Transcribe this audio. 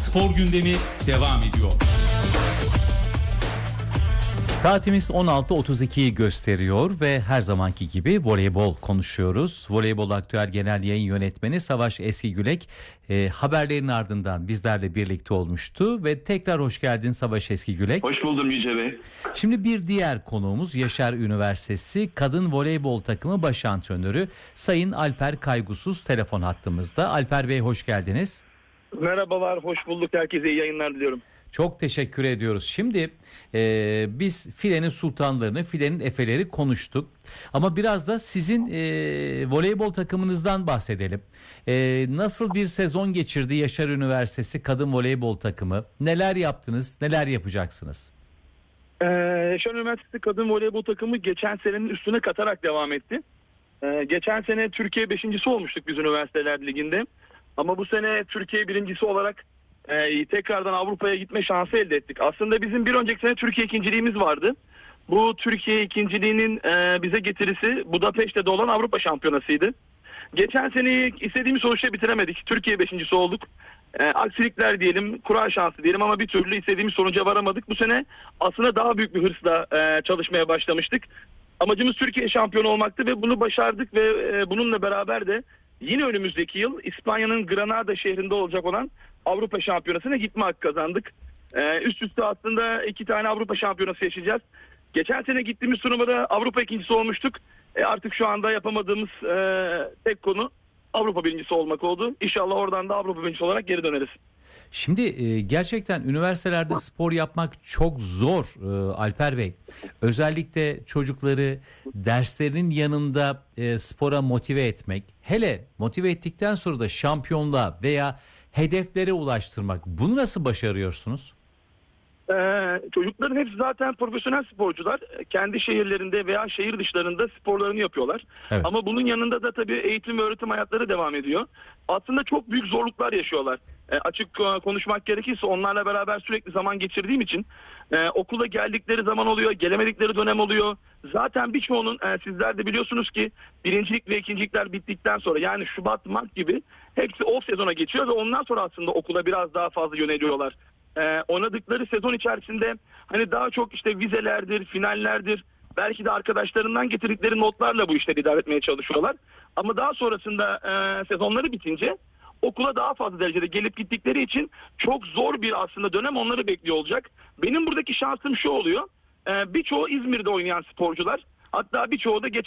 Spor gündemi devam ediyor. Saatimiz 16.32'yi gösteriyor ve her zamanki gibi voleybol konuşuyoruz. Voleybol Aktüel Genel Yayın Yönetmeni Savaş Eskigülek haberlerin ardından bizlerle birlikte olmuştu ve tekrar hoş geldin Savaş Eskigülek. Hoş buldum Yüce Bey. Şimdi bir diğer konuğumuz Yaşar Üniversitesi Kadın Voleybol Takımı Baş Antrenörü Sayın Alper Kaygusuz telefon hattımızda. Alper Bey hoş geldiniz. Merhabalar, hoş bulduk. Herkese iyi yayınlar diliyorum. Çok teşekkür ediyoruz. Şimdi biz filenin sultanlarını, filenin efeleri konuştuk. Ama biraz da sizin voleybol takımınızdan bahsedelim. Nasıl bir sezon geçirdi Yaşar Üniversitesi Kadın Voleybol Takımı? Neler yaptınız, neler yapacaksınız? Yaşar Üniversitesi Kadın Voleybol Takımı geçen senenin üstüne katarak devam etti. Geçen sene Türkiye 5.'si olmuştuk biz Üniversiteler Ligi'nde. Ama bu sene Türkiye 1.'si olarak tekrardan Avrupa'ya gitme şansı elde ettik. Aslında bizim bir önceki sene Türkiye ikinciliğimiz vardı. Bu Türkiye ikinciliğinin bize getirisi Budapeşte'de olan Avrupa Şampiyonası'ydı. Geçen seneyi istediğimiz sonuçta bitiremedik. Türkiye 5.'si olduk. Aksilikler diyelim, kura şansı diyelim ama bir türlü istediğimiz sonuca varamadık. Bu sene aslında daha büyük bir hırsla çalışmaya başlamıştık. Amacımız Türkiye şampiyonu olmaktı ve bunu başardık ve bununla beraber de yine önümüzdeki yıl İspanya'nın Granada şehrinde olacak olan Avrupa Şampiyonası'na gitme hakkı kazandık. Üst üste aslında 2 tane Avrupa Şampiyonası yaşayacağız. Geçen sene gittiğimiz turnuvada Avrupa ikincisi olmuştuk. Artık şu anda yapamadığımız tek konu Avrupa birincisi olmak oldu. İnşallah oradan da Avrupa birincisi olarak geri döneriz. Şimdi gerçekten üniversitelerde spor yapmak çok zor Alper Bey. Özellikle çocukları derslerinin yanında spora motive etmek, hele motive ettikten sonra da şampiyonluğa veya hedeflere ulaştırmak. Bunu nasıl başarıyorsunuz? Çocukların hepsi zaten profesyonel sporcular. Kendi şehirlerinde veya şehir dışlarında sporlarını yapıyorlar. Evet. Ama bunun yanında da tabii eğitim ve öğretim hayatları devam ediyor. Aslında çok büyük zorluklar yaşıyorlar. Açık konuşmak gerekirse onlarla beraber sürekli zaman geçirdiğim için okula geldikleri zaman oluyor, gelemedikleri dönem oluyor. Zaten birçoğunun sizler de biliyorsunuz ki birincilik ve ikincilikler bittikten sonra yani Şubat, Mart gibi hepsi off sezona geçiyor ve ondan sonra aslında okula biraz daha fazla yöneliyorlar. Oynadıkları sezon içerisinde hani daha çok işte vizelerdir, finallerdir, belki de arkadaşlarından getirdikleri notlarla bu işleri idare etmeye çalışıyorlar. Ama daha sonrasında sezonları bitince okula daha fazla derecede gelip gittikleri için çok zor bir aslında dönem onları bekliyor olacak. Benim buradaki şansım şu oluyor, birçoğu İzmir'de oynayan sporcular, hatta birçoğu da